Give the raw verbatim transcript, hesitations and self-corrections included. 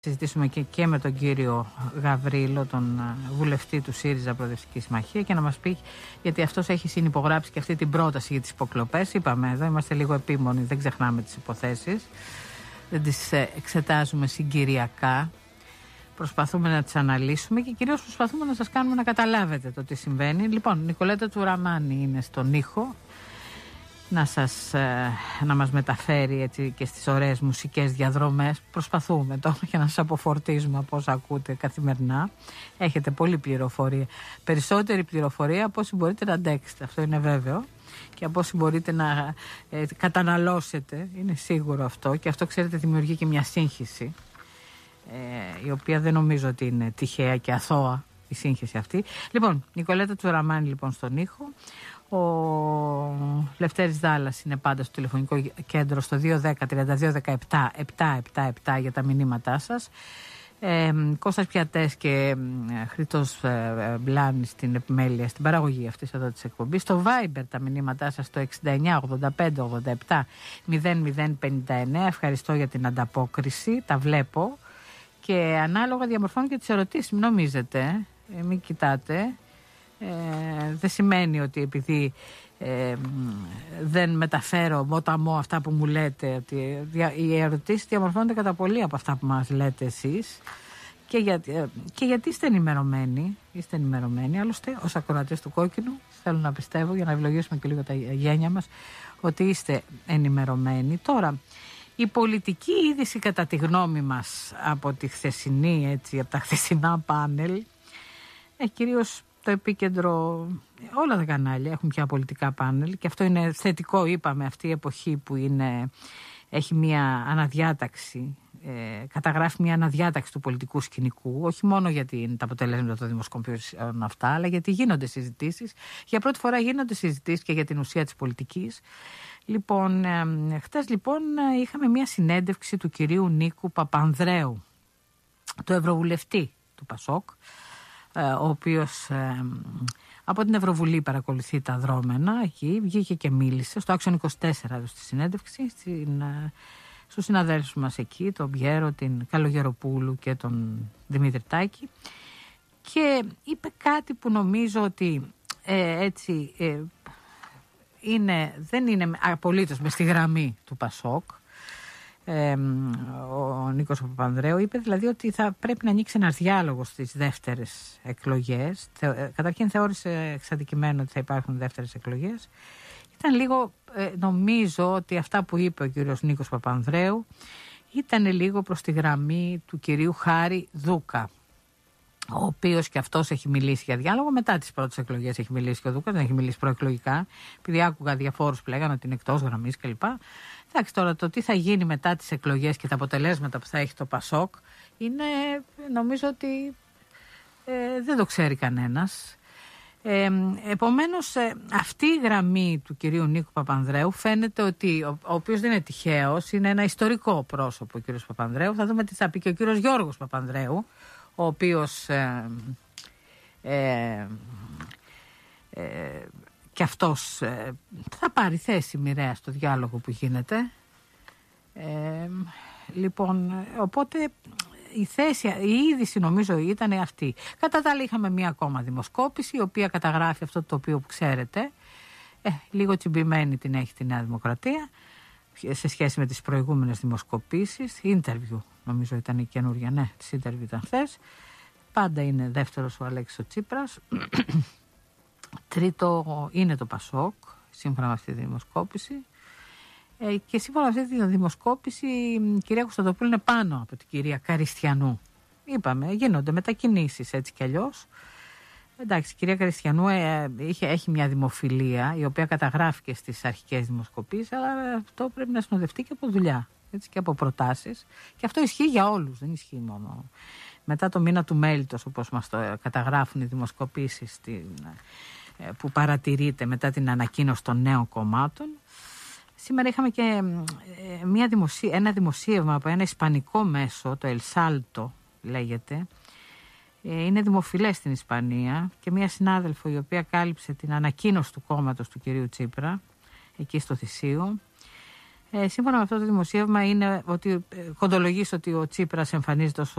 συζητήσουμε και, και με τον κύριο Γαβρίλο, τον βουλευτή του ΣΥΡΙΖΑ Προοδευτική Συμμαχία, και να μας πει, γιατί αυτός έχει συνυπογράψει και αυτή την πρόταση για τις υποκλοπές. Είπαμε εδώ, είμαστε λίγο επίμονοι, δεν ξεχνάμε τις υποθέσεις, δεν τις εξετάζουμε συγκυριακά. Προσπαθούμε να τις αναλύσουμε και κυρίως προσπαθούμε να σας κάνουμε να καταλάβετε το τι συμβαίνει. Λοιπόν, Νικολέτα Τσουραμάνη είναι στον ήχο, να, σας, να μας μεταφέρει έτσι και στις ωραίες μουσικές διαδρομές. Προσπαθούμε τώρα για να σας αποφορτίζουμε από όσα ακούτε καθημερινά. Έχετε πολλή πληροφορία, περισσότερη πληροφορία από όσοι μπορείτε να αντέξετε, αυτό είναι βέβαιο, και από όσοι μπορείτε να ε, καταναλώσετε, είναι σίγουρο αυτό, και αυτό, ξέρετε, δημιουργεί και μια σύγχυση, ε, η οποία δεν νομίζω ότι είναι τυχαία και αθώα η σύγχυση αυτή. Λοιπόν, Νικολέτα Τσουραμάνη λοιπόν στον ήχο. Ο Λευτέρης Δάλλας είναι πάντα στο τηλεφωνικό κέντρο στο δύο ένα μηδέν τρία δύο ένα επτά επτά επτά επτά για τα μηνύματά σας. Ε, Κώστας Πιατές και ε, Χρήτος ε, Μπλάνη στην επιμέλεια, στην παραγωγή αυτής εδώ της εκπομπής. Στο Viber τα μηνύματά σας στο εξήντα εννιά ογδόντα πέντε ογδόντα επτά μηδέν μηδέν πενήντα εννέα. Ευχαριστώ για την ανταπόκριση, τα βλέπω, και ανάλογα διαμορφώνω και τις ερωτήσεις, μην νομίζετε, ε, μην κοιτάτε. Ε, δεν σημαίνει ότι επειδή ε, δεν μεταφέρω μοταμό αυτά που μου λέτε, ότι οι ερωτήσεις διαμορφώνονται κατά πολύ από αυτά που μας λέτε εσείς, και, για, και γιατί είστε ενημερωμένοι, είστε ενημερωμένοι. Άλλωστε, ως ακροατές του Κόκκινου, θέλω να πιστεύω, για να ευλογήσουμε και λίγο τα γένια μας, ότι είστε ενημερωμένοι. Τώρα, η πολιτική είδηση, κατά τη γνώμη μας, από τη χθεσινή, έτσι, από τα χθεσινά πάνελ, ε, κυρίως το επίκεντρο, όλα τα κανάλια έχουν πια πολιτικά πάνελ, και αυτό είναι θετικό. Είπαμε, αυτή η εποχή που είναι, έχει μια αναδιάταξη, ε, καταγράφει μια αναδιάταξη του πολιτικού σκηνικού, όχι μόνο γιατί είναι τα αποτελέσματα των δημοσκοπήσεων αυτά, αλλά γιατί γίνονται συζητήσεις. Για πρώτη φορά γίνονται συζητήσεις και για την ουσία της πολιτικής. Λοιπόν, ε, χτες λοιπόν είχαμε μια συνέντευξη του κυρίου Νίκου Παπανδρέου, του Ευρωβουλευτή του Πασόκ, ο οποίος ε, από την Ευρωβουλή παρακολουθεί τα δρόμενα εκεί, βγήκε και μίλησε στο Άξιον είκοσι τέσσερα στη συνέντευξη, στην, ε, στους συναδέλφους μας εκεί, τον Πιέρο, την Καλογεροπούλου και τον Δημήτρη Τάκη, και είπε κάτι που νομίζω ότι ε, έτσι ε, είναι, δεν είναι απολύτως μες στη γραμμή του Πασόκ. Ε, ο Νίκος Παπανδρέου είπε δηλαδή ότι θα πρέπει να ανοίξει ένας διάλογος στις δεύτερες εκλογές. Καταρχήν θεώρησε εξαδικημένο ότι θα υπάρχουν δεύτερες εκλογές. Ήταν λίγο, ε, νομίζω ότι αυτά που είπε ο κύριος Νίκος Παπανδρέου ήταν λίγο προς τη γραμμή του κυρίου Χάρη Δούκα, ο οποίος και αυτός έχει μιλήσει για διάλογο. Μετά τις πρώτες εκλογές έχει μιλήσει και ο Δούκα, δεν έχει μιλήσει προεκλογικά, επειδή άκουγα διαφόρους που λέγανε ότι είναι εκτός γραμμής κλπ. Εντάξει, τώρα το τι θα γίνει μετά τις εκλογές και τα αποτελέσματα που θα έχει το Πασόκ είναι, νομίζω ότι ε, δεν το ξέρει κανένας. Ε, επομένως, ε, αυτή η γραμμή του κυρίου Νίκου Παπανδρέου φαίνεται ότι, ο, ο οποίος δεν είναι τυχαίος, είναι ένα ιστορικό πρόσωπο ο κύριος Παπανδρέου. Θα δούμε τι θα πει και ο κύριος Γιώργος Παπανδρέου, ο οποίος ε, ε, ε, και αυτός ε, θα πάρει θέση μοιραία στο διάλογο που γίνεται. Ε, λοιπόν, οπότε η θέση, η είδηση νομίζω ήταν αυτή. Κατά τα άλλα είχαμε μία ακόμα δημοσκόπηση, η οποία καταγράφει αυτό το οποίο που ξέρετε. Ε, λίγο τσιμπημένη την έχει τη Νέα Δημοκρατία σε σχέση με τις προηγούμενες δημοσκοπήσεις. Interview νομίζω ήταν η καινούρια, ναι, της Interview ήταν χθες. Πάντα είναι δεύτερος ο Αλέξης ο Τσίπρας. Τρίτο είναι το Πασόκ, σύμφωνα με αυτή τη δημοσκόπηση. Ε, και σύμφωνα με αυτή τη δημοσκόπηση η κυρία Κωνσταντοπούλου είναι πάνω από την κυρία Καριστιανού. Είπαμε, γίνονται μετακινήσεις έτσι κι αλλιώς. Εντάξει, η κυρία Καριστιανού ε, είχε, έχει μια δημοφιλία, η οποία καταγράφηκε στις αρχικές δημοσκοπήσεις, αλλά αυτό πρέπει να συνοδευτεί και από δουλειά, έτσι, και από προτάσεις. Και αυτό ισχύει για όλους, δεν ισχύει μόνο. Μετά το μήνα του μέλιτος, όπως μας το καταγράφουν οι δημοσκοπήσεις στην, που παρατηρείται μετά την ανακοίνωση των νέων κομμάτων. Σήμερα είχαμε και μια δημοσί... ένα δημοσίευμα από ένα ισπανικό μέσο, το El Salto λέγεται. Είναι δημοφιλές στην Ισπανία, και μια συνάδελφο η οποία κάλυψε την ανακοίνωση του κόμματος του κυρίου Τσίπρα εκεί στο Θησίο. Ε, σύμφωνα με αυτό το δημοσίευμα είναι ότι ε, κοντολογείς ότι ο Τσίπρας εμφανίζεται ως